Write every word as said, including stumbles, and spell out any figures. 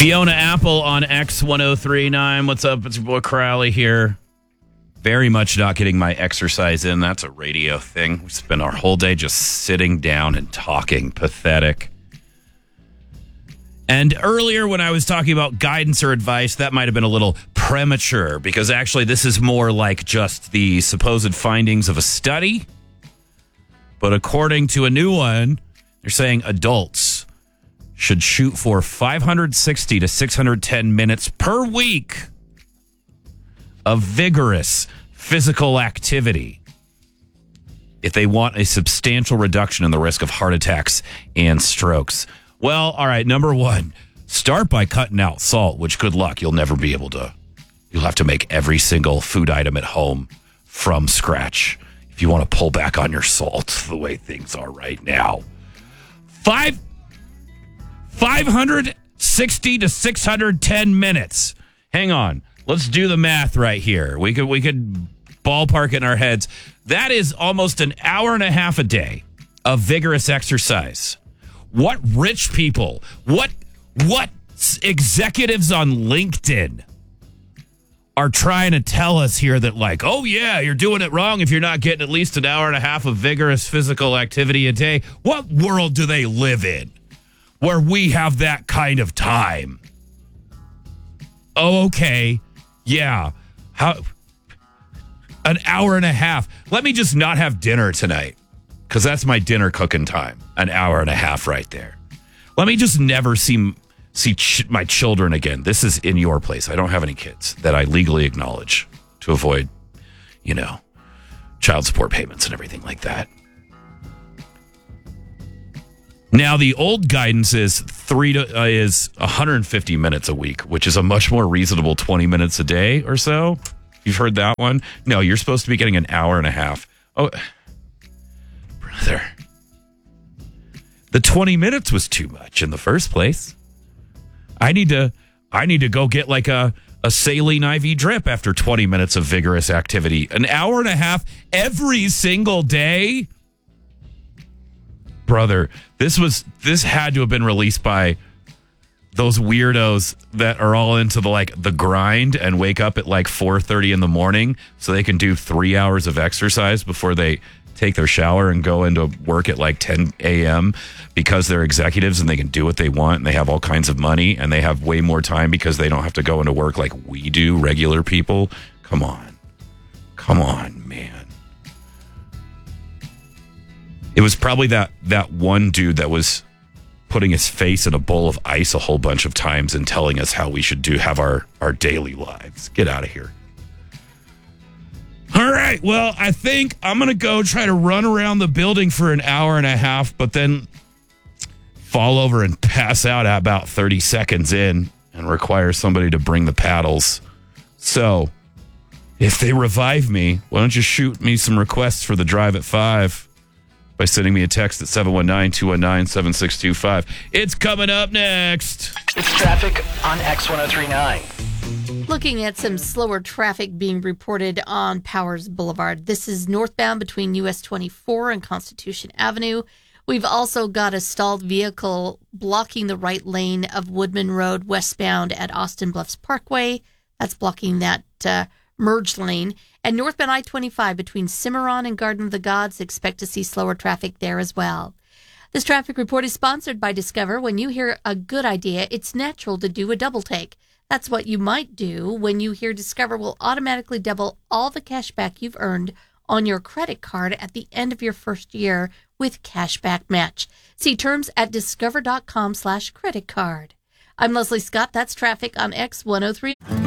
Fiona Apple on X ten thirty-nine. What's up? It's your boy Crowley here. Very much not getting my exercise in. That's a radio thing. We spend our whole day just sitting down and talking. Pathetic. And earlier when I was talking about guidance or advice, that might have been a little premature because actually this is more like just the supposed findings of a study. But according to a new one, they're saying adults should shoot for five hundred sixty to six hundred ten minutes per week of vigorous physical activity if they want a substantial reduction in the risk of heart attacks and strokes. Well, all right, number one, start by cutting out salt, which good luck. You'll never be able to. You'll have to make every single food item at home from scratch if you want to pull back on your salt the way things are right now. Five, five hundred sixty to six hundred ten minutes. Hang on. Let's do the math right here. We could we could ballpark it in our heads. That is almost an hour and a half a day of vigorous exercise. What rich people, what what executives on LinkedIn are trying to tell us here that like, oh yeah, you're doing it wrong if you're not getting at least an hour and a half of vigorous physical activity a day? What world do they live in where we have that kind of time? Oh, okay. Yeah. How? An hour and a half. Let me just not have dinner tonight because that's my dinner cooking time. An hour and a half right there. Let me just never see see ch- my children again. This is in your place. I don't have any kids that I legally acknowledge to avoid, you know, child support payments and everything like that. Now, the old guidance is three to uh, is one hundred fifty minutes a week, which is a much more reasonable twenty minutes a day or so. You've heard that one? No, you're supposed to be getting an hour and a half. Oh, brother. The twenty minutes was too much in the first place. I need to I need to go get like a, a saline I V drip after twenty minutes of vigorous activity. An hour and a half every single day? Brother, this was this had to have been released by those weirdos that are all into the like the grind and wake up at like four thirty in the morning so they can do three hours of exercise before they take their shower and go into work at like ten a.m. because they're executives and they can do what they want and they have all kinds of money and they have way more time because they don't have to go into work like we do, regular people. Come on. Come on, man. It was probably that that one dude that was putting his face in a bowl of ice a whole bunch of times and telling us how we should do have our, our daily lives. Get out of here. All right, well, I think I'm going to go try to run around the building for an hour and a half, but then fall over and pass out at about thirty seconds in and require somebody to bring the paddles. So if they revive me, why don't you shoot me some requests for the drive at five? By sending me a text at seven one nine, two one nine, seven six two five. It's coming up next. It's traffic on X ten thirty-nine. Looking at some slower traffic being reported on Powers Boulevard. This is northbound between U S twenty-four and Constitution Avenue. We've also got a stalled vehicle blocking the right lane of Woodman Road westbound at Austin Bluffs Parkway. That's blocking that uh, merge lane. And northbound I twenty-five between Cimarron and Garden of the Gods, expect to see slower traffic there as well. This traffic report is sponsored by Discover. When you hear a good idea, it's natural to do a double take. That's what you might do when you hear Discover will automatically double all the cash back you've earned on your credit card at the end of your first year with Cashback Match. See terms at discover.com slash credit card. I'm Leslie Scott. That's traffic on X one oh three.